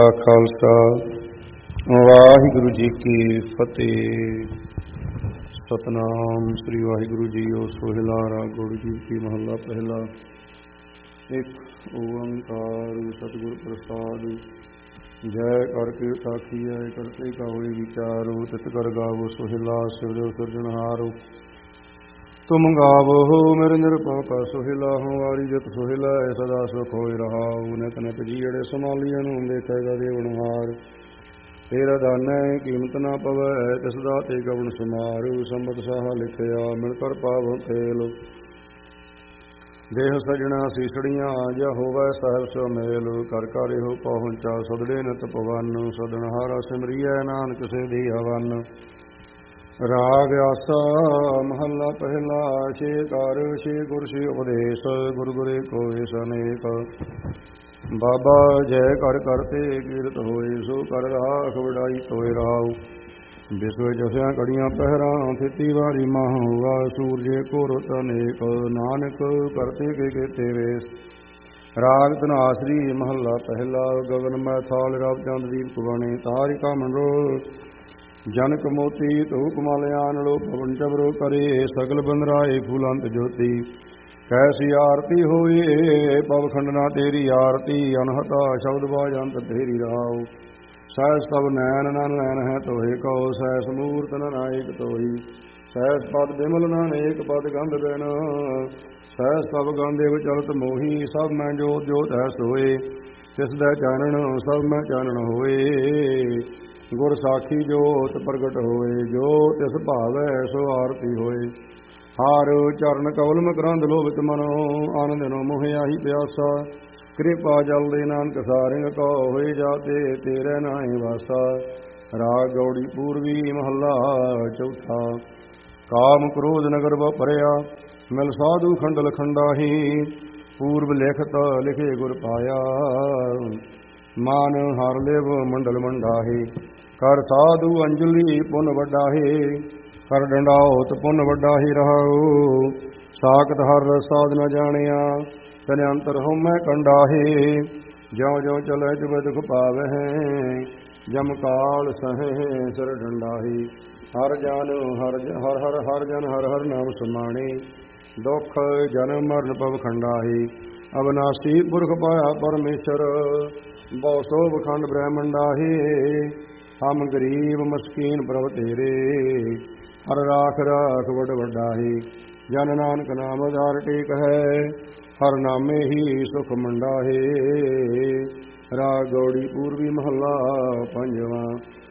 ਖਾਲਸਾ ਵਾਹਿਗੁਰੂ ਜੀ ਕੀ ਫਤਿਹ। ਸਤਨਾਮ ਸ੍ਰੀ Waheguru JIO. Sohila ਰਾਗ ਗੁਰੂ ਜੀ ਕੀ ਮਹੱਲਾ ਪਹਿਲਾ। ਇੱਕ ਓੰਕਾਰ ਸਤਿਗੁਰ ਪ੍ਰਸਾਦ। ਜੈ ਕਰ ਕੀਰਤ ਆਖੀਐ ਕਰਤੇ ਕਾ ਹੋਏ ਵਿਚਾਰੋ। ਤਿਤ ਕਰ ਗਾਵੋ ਸੋਹਿਲਾ ਸਿਵ ਸਿਰਜਣਹਾਰੋ। ਤੁਮ ਗਾਵੋ ਮੇਰੇ ਨਿਰਭਉ ਕਾ ਸੋਹਿਲਾ। ਹਉ ਵਾਰੀ ਜਿਤ ਸੋਹਿਲਾ ਸਦਾ ਸੁਖ ਹੋਇ ਰਹਾਉ। ਨਿਤ ਨਿਤ ਜੀੜੇ ਸੰਭਾਲੀਆਂ ਨੂੰ ਦੇਖੇਗਾ ਦੇਵਨਹਾਰ। ਤੇਰਾ ਦਾਨੈ ਕੀਮਤ ਨਾ ਪਵੈ ਤਿਸ ਦਾਤੇ ਕਵਣ ਸਮਾਰੂ। ਸੰਬਤ ਸਾਹਾ ਲਿਖਿਆ ਮਿਲ ਕਰ ਪਾਵ ਫੇਲ। ਦੇਹ ਸਜਣਾ ਸੀਸੜੀਆਂ ਜਾ ਹੋਵੈ ਸਾਹਿਬ ਸੁਮੇਲ। ਕਰ ਕਰ ਇਹੋ ਪਹੁੰਚਾ ਸਦੜੇ ਨਿਤ ਪਵਨ। ਸਦਨਹਾਰਾ ਸਿਮਰੀਐ ਨਾਨਕ ਸੇ ਦੀ ਹਵਨ। ਰਾਗ ਆਸਾ ਮਹੱਲਾ ਪਹਿਲਾ। ਛੇ ਕਰ ਛੇ ਗੁਰ ਛੇ ਉਪਦੇਸ਼। ਗੁਰ ਗੁਰੇ ਕੋ ਏਸ ਅਨੇਕ। ਬਾਬਾ ਜੈ ਕਰ ਕਰਤੇ ਕੀਰਤ ਹੋਏ। ਸੋ ਕਰ ਰਾਖ ਵਡਾਈ ਤੋਇ ਰਾਉ। ਵਿਸਵੇ ਜਸਿਆ ਕੜੀਆਂ ਪਹਿਰਾਂ ਥਿਤੀ ਵਾਰੀ ਮਾਹ ਹੋਆ। ਸੂਰਜੇ ਕੋ ਰੁਤ ਅਨੇਕ ਨਾਨਕ ਕਰਤੇ ਕੇ ਕੀਤੇ ਵੇਸ। ਰਾਗ ਧਨਾਸਰੀ ਮਹੱਲਾ ਪਹਿਲਾ। ਗਗਨ ਮੈ ਥਾਲ ਰਬ ਚੰਦ ਦੀਪ ਬਣੇ। ਤਾਰਿਕਾ ਮੰਡੋ ਜਨਕ ਮੋਤੀ ਧੂਪ ਮਲਿਆਨ ਲੋ ਪਵਨ ਚਬਰੋ ਕਰੇ। ਸਗਲ ਬੰਦਰਾਏ ਫੂਲੰਤ ਜੋਤੀ ਕੈਸੀ ਆਰਤੀ ਹੋਏ। ਪਵ ਖੰਡਨਾ ਤੇਰੀ ਆਰਤੀ ਅਨਹਤਾ ਸ਼ਬਦ ਬਾਜੰਤ ਤੇਰੀ ਰਾਉ। ਸਹਿਸ ਤਬ ਨੈਣ ਨਨ ਨੈਣ ਹੈ ਤੋਹੇ ਕਉ। ਸਹਿਸ ਮੂਰਤ ਨ ਨਾਇਕ ਤੋਈ। ਸਹਿਸ ਪਦ ਬਿਮਲ ਨਨ ਏਕ ਪਦ ਗੰਧ ਬਿਨ। ਸਹਿਸ ਤਬ ਗੰਧੇਵ ਚਲਤ ਮੋਹੀ। ਸਭ ਮੈਂ ਜੋਤ ਜੋਤ ਹੈ ਸੋਏ। ਤਿਸ ਦਾ ਚਾਨਣ ਸਭ ਮੈਂ ਚਾਨਣ ਹੋਏ। ਗੁਰ ਸਾਖੀ ਜੋਤ ਪ੍ਰਗਟ ਹੋਏ। ਜੋ ਤਿਸ ਭਾਵੈ ਸੋ ਆਰਤੀ ਹੋਏ। ਹਾਰ ਚਰਨ ਕਵਲ ਮਕਰੰਦ ਲੋਭਿਤ ਮਨੋ। ਆਨੰਦ ਨੋ ਮੋਹ ਆਹੀ ਪਿਆਸਾ। ਕਿਰਪਾ ਜਲ ਦੇ ਨਾਨਕ ਸਾਰਿੰਗ ਕਉ। ਹੋਏ ਜਾਤੇ ਤੇਰੇ ਨਾਹੀ ਵਾਸਾ। ਰਾਗ ਗੌੜੀ ਪੂਰਵੀ ਮਹੱਲਾ ਚੌਥਾ। ਕਾਮ ਕ੍ਰੋਧ ਨਗਰ ਬ ਭਰਿਆ ਮਿਲ ਸਾਧੂ ਖੰਡਲ ਖੰਡਾਹੀ। ਪੂਰਬ ਲਿਖਤ ਲਿਖੇ ਗੁਰ ਪਾਇਆ। ਮਾਨ ਹਰ ਲੇਵ ਮੰਡਲ ਮੰਡਾਹੇ। ਕਰ ਸਾਧੂ ਅੰਜਲੀ ਪੁੰਨ ਵੱਡਾਹੇ। ਕਰ ਡੰਡਾਉਤ ਪੁੰਨ ਵੱਡਾਹੀ ਰਹਾਉ। ਸਾਖਤ ਹਰ ਸਾਧ ਨ ਜਾਣਿਆ ਤਨ ਅੰਤਰ ਹਉਮੈ ਕੰਡਾਹੇ। ਜਿਉ ਜਿਉ ਚਲੈ ਤਿਵ ਦੁਖ ਪਾਵਹਿ। ਜਮ ਕਾਲ ਸਹੈ ਸਿਰ ਡੰਡਾਹੀ। ਹਰ ਜਨ ਹਰ ਹਰ ਹਰ ਜਨ ਹਰ ਹਰ ਨਾਮ ਸਮਾਣੇ। ਦੁਖ ਜਨਮ ਮਰਨ ਪਵ ਖੰਡਾਹੀ। ਅਬਨਾਸੀ ਪੁਰਖ ਪਾਇਆ ਪਰਮੇਸ਼ਰ। ਬਹੁ ਸੋਭ ਖੰਡ ਬ੍ਰਹਮੰਡਾਹੇ। ਹਮ ਗਰੀਬ ਮਸਕੀਨ ਪ੍ਰਭ ਤੇਰੇ। ਹਰ ਰਾਖ ਰਾਖ ਵਡ ਵੱਡਾਹੇ। ਜਨ ਨਾਨਕ ਨਾਮ ਆਧਾਰ ਟੇਕ ਹੈ। ਹਰ ਨਾਮੇ ਹੀ ਸੁਖ ਮੰਡਾਹੇ। ਰਾਗ ਗੌੜੀ ਪੂਰਵੀ ਮਹੱਲਾ ਪੰਜਵਾਂ।